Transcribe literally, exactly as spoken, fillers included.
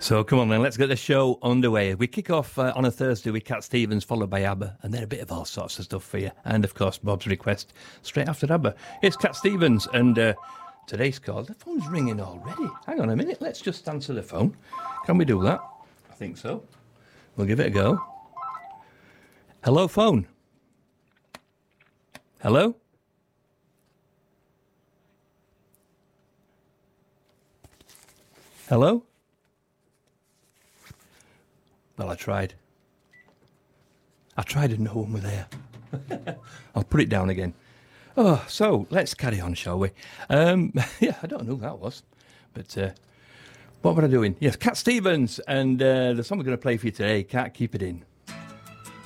So come on then, let's get the show underway. We kick off uh, on a Thursday with Cat Stevens, followed by ABBA, and then a bit of all sorts of stuff for you. And of course, Bob's request straight after ABBA. It's Cat Stevens, and uh, today's call. The phone's ringing already. Hang on a minute, let's just answer the phone. Can we do that? I think so. We'll give it a go. Hello, phone. Hello? Hello? Well, I tried. I tried and no one was there. I'll put it down again. Oh, so let's carry on, shall we? Um, yeah, I don't know who that was, but uh, what were I doing? Yes, Cat Stevens, and uh, the song we're going to play for you today, Can't Keep It In.